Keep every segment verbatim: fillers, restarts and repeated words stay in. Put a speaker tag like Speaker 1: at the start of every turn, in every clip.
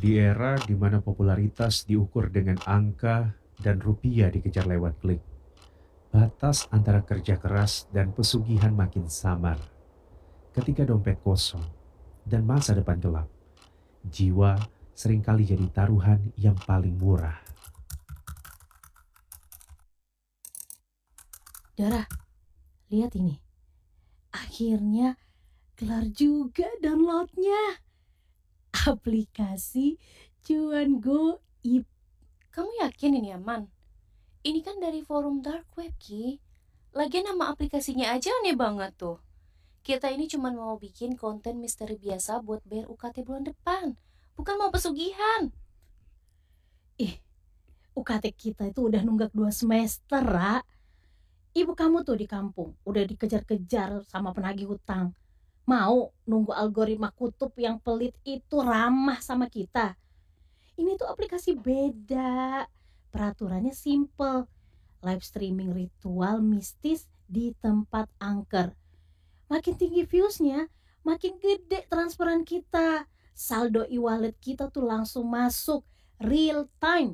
Speaker 1: Di era di mana popularitas diukur dengan angka dan rupiah dikejar lewat klik, batas antara kerja keras dan pesugihan makin samar. Ketika dompet kosong dan masa depan gelap, jiwa seringkali jadi taruhan yang paling murah.
Speaker 2: Dara, lihat ini. Akhirnya kelar juga downloadnya. Aplikasi Cuan Goib.
Speaker 3: Kamu yakin ini aman? Ini kan dari forum dark web, Ki. Lagian nama aplikasinya aja aneh banget tuh. Kita ini cuma mau bikin konten misteri biasa buat bayar U K T bulan depan. Bukan mau pesugihan.
Speaker 2: Ih, U K T kita itu udah nunggak dua semester, Ra. Ibu kamu tuh di kampung udah dikejar-kejar sama penagih hutang. Mau nunggu algoritma kutub yang pelit itu ramah sama kita. Ini tuh aplikasi beda. Peraturannya simple. Live streaming ritual mistis di tempat angker. Makin tinggi viewsnya, makin gede transferan kita. Saldo e-wallet kita tuh langsung masuk real time.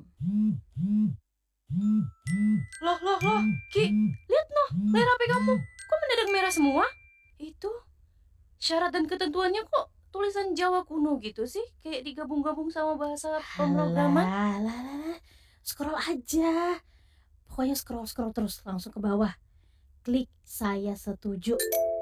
Speaker 3: Loh, loh, loh, Ki, lihat noh, layar H P kamu. Kok mendadak merah semua? Itu syarat dan ketentuannya kok tulisan Jawa kuno gitu sih? Kayak digabung-gabung sama bahasa pemrograman.
Speaker 2: Alah, scroll aja. Pokoknya scroll-scroll terus langsung ke bawah. Klik saya setuju.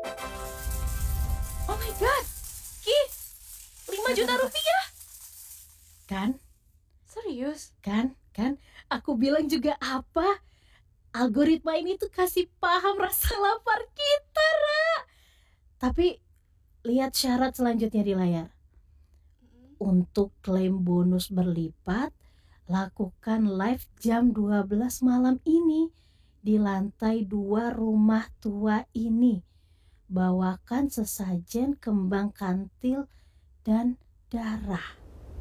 Speaker 3: Oh my god, Ki, lima juta rupiah.
Speaker 2: Kan?
Speaker 3: Serius?
Speaker 2: Kan? Kan? Aku bilang juga apa? Algoritma ini tuh kasih paham rasa lapar kita, Ra. Tapi lihat syarat selanjutnya di layar. Untuk klaim bonus berlipat, lakukan live jam dua belas malam ini di lantai dua rumah tua ini. Bawakan sesajen kembang kantil dan darah.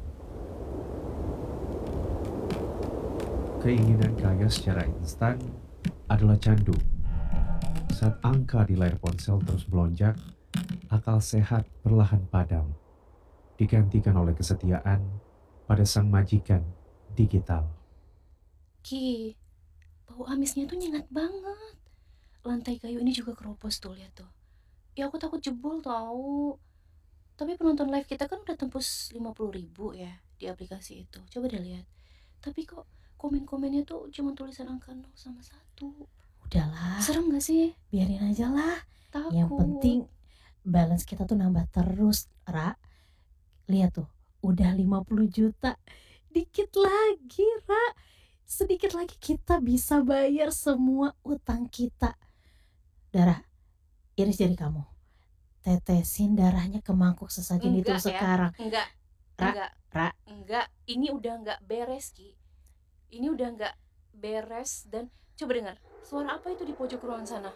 Speaker 1: Keinginan kaya secara instan adalah candu. Saat angka di layar ponsel terus melonjak, akal sehat perlahan padam, digantikan oleh kesetiaan pada sang majikan digital.
Speaker 3: Ki, bau amisnya tuh nyengat banget. Lantai kayu ini juga keropos tuh, lihat tuh. Ya aku takut jebol tau. Tapi penonton live kita kan udah tembus lima puluh ribu ya di aplikasi itu. Coba deh lihat. Tapi kok komen-komennya tuh cuma tulisan angka nol sama satu.
Speaker 2: Udahlah.
Speaker 3: Serem gak sih?
Speaker 2: Biarin aja lah.
Speaker 3: Takut.
Speaker 2: Yang penting balance kita tuh nambah terus, Ra. Lihat tuh, udah lima puluh juta. Dikit lagi, Ra. Sedikit lagi kita bisa bayar semua utang kita. Darah, iris jari kamu. Tetesin darahnya ke mangkuk sesajen itu
Speaker 3: Enggak ya.
Speaker 2: sekarang.
Speaker 3: Enggak.
Speaker 2: Ra,
Speaker 3: Enggak.
Speaker 2: Ra.
Speaker 3: Enggak. Ini udah enggak beres, Ki. Ini udah enggak beres. Dan coba dengar, suara apa itu di pojok ruangan sana?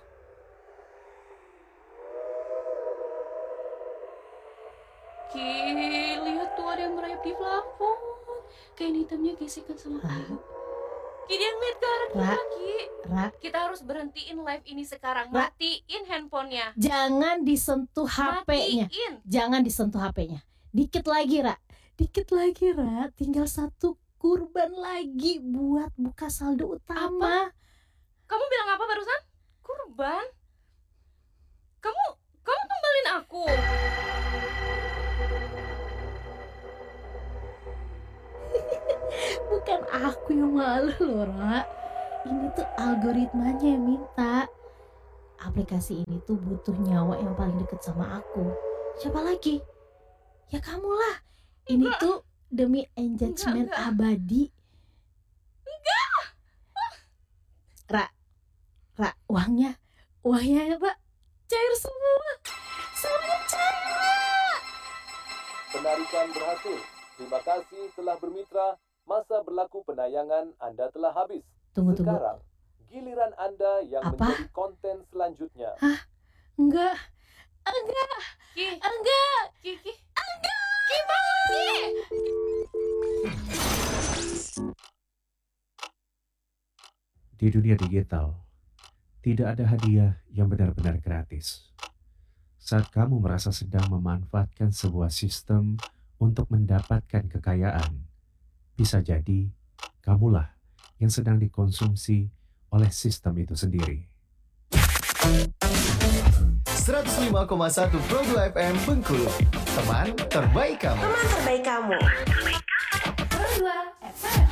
Speaker 3: Ki, lihat tuh ada yang merayap di plafon. Kain hitamnya gesekan sama kayu. Ki, dia ngeliat ke arah kita, Ki.
Speaker 2: Ra,
Speaker 3: Kita harus berhentiin live ini sekarang.
Speaker 2: Ra.
Speaker 3: Matiin handphonenya.
Speaker 2: Jangan disentuh H P-nya.
Speaker 3: Matiin.
Speaker 2: Jangan disentuh H P-nya. Dikit lagi, Ra. Dikit lagi, Ra. Tinggal satu kurban lagi buat buka saldo utama.
Speaker 3: Apa? Kamu bilang apa barusan? Kurban? Kamu, kamu tumbalin aku.
Speaker 2: Bukan aku yang malu loh, Ra. Ini tuh algoritmanya yang minta. Aplikasi ini tuh butuh nyawa yang paling deket sama aku. Siapa lagi? Ya kamu lah. Ini
Speaker 3: Enggak.
Speaker 2: tuh demi engagement
Speaker 3: Enggak, enggak.
Speaker 2: abadi.
Speaker 3: Enggak.
Speaker 2: Ra, Ra, uangnya, uangnya Ra, cair semua. Semua cair, Ra.
Speaker 4: Penarikan berhasil. Terima kasih telah bermitra. Masa berlaku penayangan Anda telah habis.
Speaker 2: Tunggu, tunggu.
Speaker 4: Sekarang, giliran Anda yang
Speaker 2: Apa?
Speaker 4: menjadi konten selanjutnya.
Speaker 2: Hah? Enggak. Enggak.
Speaker 3: Ki,
Speaker 2: Enggak.
Speaker 3: Ki, Ki. Ki, bangun, Ki.
Speaker 1: Di dunia digital, tidak ada hadiah yang benar-benar gratis. Saat kamu merasa sedang memanfaatkan sebuah sistem untuk mendapatkan kekayaan, bisa jadi kamulah yang sedang dikonsumsi oleh sistem itu sendiri.
Speaker 5: seratus lima koma satu Pro dua F M Bengkulu. Teman terbaik kamu.
Speaker 6: Teman terbaik kamu.
Speaker 3: Pro dua